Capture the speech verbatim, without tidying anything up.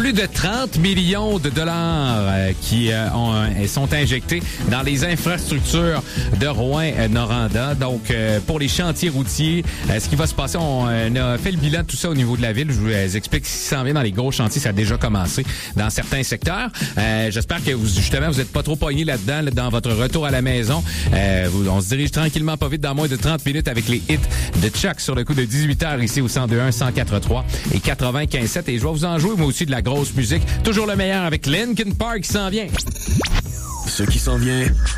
plus de trente millions de dollars euh, qui euh, ont, euh, sont injectés dans les infrastructures de Rouyn-Noranda. Donc, euh, pour les chantiers routiers, euh, ce qui va se passer, on, euh, on a fait le bilan de tout ça au niveau de la ville. Je vous euh, explique ce qui s'en vient dans les gros chantiers. Ça a déjà commencé dans certains secteurs. Euh, j'espère que vous, justement, vous n'êtes pas trop pogné là-dedans, là, dans votre retour à la maison. Euh, vous, on se dirige tranquillement, pas vite, dans moins de trente minutes avec les hits de Chuck sur le coup de dix-huit heures ici au cent deux un, cent quatre trois et quatre-vingt-quinze sept. Et je vais vous en jouer, moi aussi, de la grosse musique. Toujours le meilleur avec Linkin Park qui s'en vient. Ce qui s'en vient